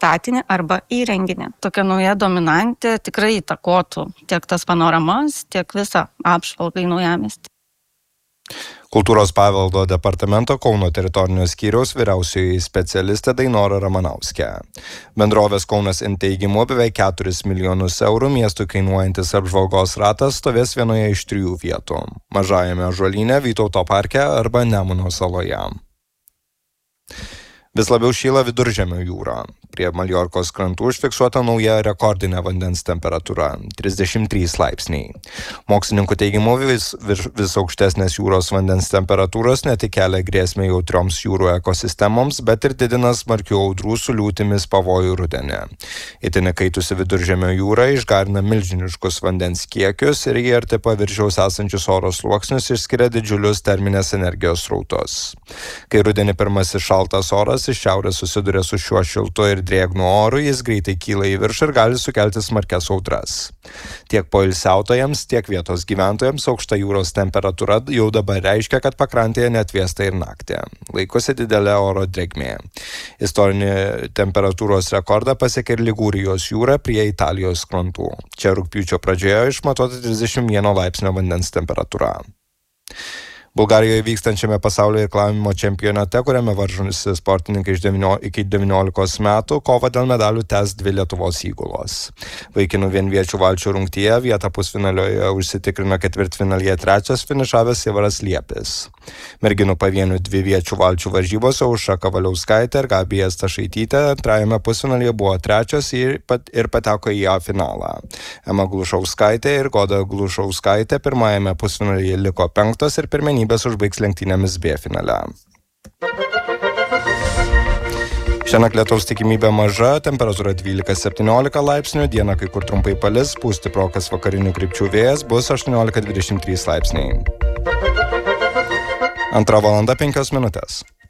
statinį arba įrenginį. Tokia nauja dominantė tikrai įtakotų tiek tas panoramas, tiek visą apžvalgą į naujamiestį. Kultūros paveldo departamento Kauno teritorinio skyriaus vyriausioji specialistė Dainora Ramanauskė. Bendrovės Kaunas Int teigimu beveik 4 milijonus eurų miestų kainuojantis apžvalgos ratas stovės vienoje iš 3 vietų – Mažajame Ąžuolyne, Vytauto parke arba Nemuno saloje. Vis labiau šyla Viduržemio jūra. Prie Maljorkos krantų užfiksuota nauja rekordinė vandens temperatūra – 33 laipsniai. Mokslininkų teigimu vis aukštesnės jūros vandens temperatūros ne tik kelia grėsmę jautrioms jūrų ekosistemoms, bet ir didina smarkių audrų su liūtimis pavojų rudenį. Itin įkaitusi Viduržemio jūra išgarina milžiniškus vandens kiekius ir į arti paviršiaus esančius oro sluoksnius išskiria didžiulius terminės energijos srautus. Kai rudenį pirmasis šaltas oras iš šiaurės susiduria su šiuo šiltu ir drėgnu oru, jis greitai kyla į viršų ir gali sukelti smarkias audras. Tiek poilsiautojams, tiek vietos gyventojams aukšta jūros temperatūra jau dabar reiškia, kad pakrantėje neatvėsta ir naktį. Laikosi didelė oro drėgmė. Istorinį temperatūros rekordą pasiekė ir Ligūrijos jūra prie Italijos krantų. Čia rugpjūčio pradžioje išmatuota 31 laipsnio vandens temperatūra. Bulgarijoje vykstančiame pasaulio irklavimo čempionate, kuriame varžosi sportininkai iki 19 metų, kovą dėl medalių tęs 2 Lietuvos įgulos. Vaikinų vienviečių valčių rungtyje vietą pusfinalioje užsitikrino ketvirtfinalyje 3. finišavęs Ivaras Liepis. Merginų pavienių dviviečių valčių varžybose Aušra Kavaliauskaitė ir Gabija Stašaitytė antrajame pusfinalyje buvo 3. ir pateko į A finalą. Ema Glušauskaitė ir Goda Glušauskaitė pirmajame pusfinalyje liko 5. ir pirmenybės užbaigs lenktynėmis B finale. Šiandien lietaus tikimybė maža, temperatūra 12-17 laipsnių, dieną kai kur trumpai palis, pūs stiprokas vakarinių krypčių vėjas, bus 18-23 laipsniai. 2:05 PM.